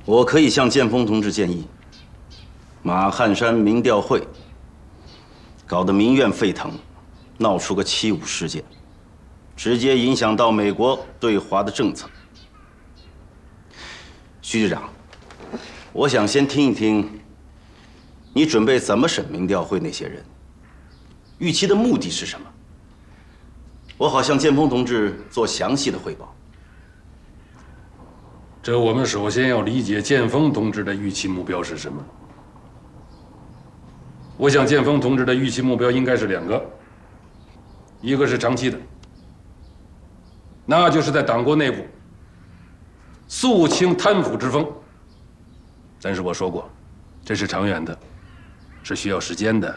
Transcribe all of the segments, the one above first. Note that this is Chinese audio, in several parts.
我可以向剑锋同志建议，马汉山民调会搞得民怨沸腾，闹出个7·5事件，直接影响到美国对华的政策。徐局长，我想先听一听，你准备怎么审民调会那些人？预期的目的是什么？我好向剑锋同志做详细的汇报。 这我们首先要理解剑锋同志的预期目标是什么。我想剑锋同志的预期目标应该是2个，一个是长期的，那就是在党国内部肃清贪腐之风。但是我说过，这是长远的，是需要时间的，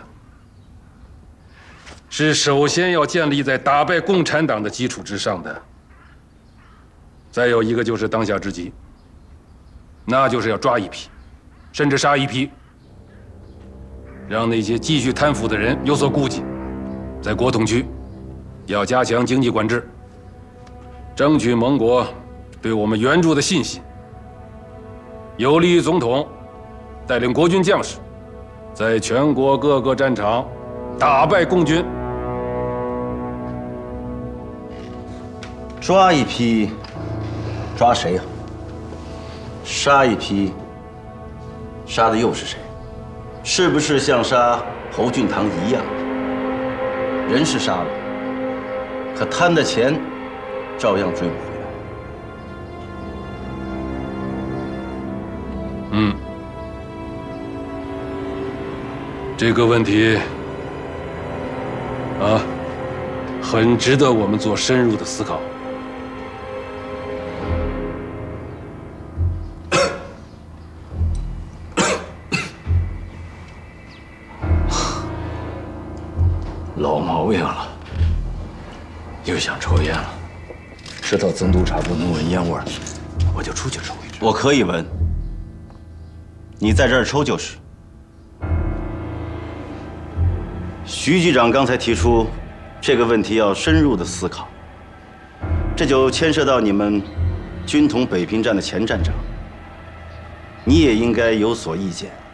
是首先要建立在打败共产党的基础之上的。再有一个就是当下之急，那就是要抓一批，甚至杀一批，让那些继续贪腐的人有所顾忌。在国统区，要加强经济管制，争取盟国对我们援助的信心，有利于总统带领国军将士在全国各个战场打败共军。 抓一批，抓谁呀？杀一批，杀的又是谁？是不是像杀侯俊堂一样？人是杀了，可贪的钱照样追不回来。 这个问题很值得我们做深入的思考。 老毛病了，又想抽烟了。知道曾督察不能闻烟味儿，我就出去抽一支。 我可以闻，你在这儿抽就是。徐局长刚才提出这个问题要深入的思考，这就牵涉到你们军统北平站的前站长，你也应该有所意见。